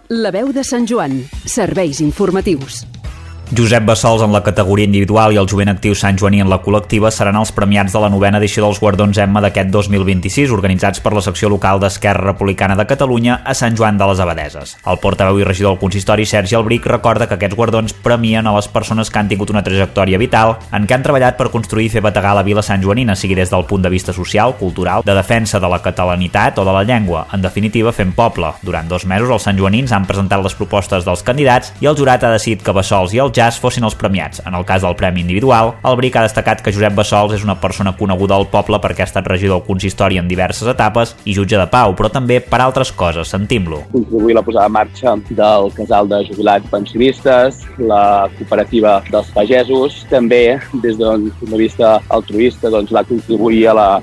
La veu de Sant Joan. Serveis informatius. Josep Bassols en la categoria individual i el jovent actiu Sant Joaní en la col·lectiva seran els premiats de la 9ª edició dels Guardons Emma d'aquest 2026, organitzats per la secció local d'Esquerra Republicana de Catalunya a Sant Joan de les Abadeses. El portaveu i regidor del consistori, Sergi Albric, recorda que aquests guardons premien a les persones que han tingut una trajectòria vital en què han treballat per construir i fer bategar la vila santjoanina, sigui des del punt de vista social, cultural, de defensa de la catalanitat o de la llengua, en definitiva fent poble. Durant 2 mesos els santjoanins han presentat les propostes dels candidats i el jurat ha decidit que Bassols i el Jazz fossin els premiats. En el cas del premi individual, Albric ha destacat que Josep Bassols és una persona coneguda al poble perquè ha estat regidor del consistori en diverses etapes i jutge de pau, però també per altres coses. Sentim-lo. Contribuir a la posada en marxa del casal de jubilats pensionistes, la cooperativa dels pagesos, també des d'un punt de vista altruista va contribuir a la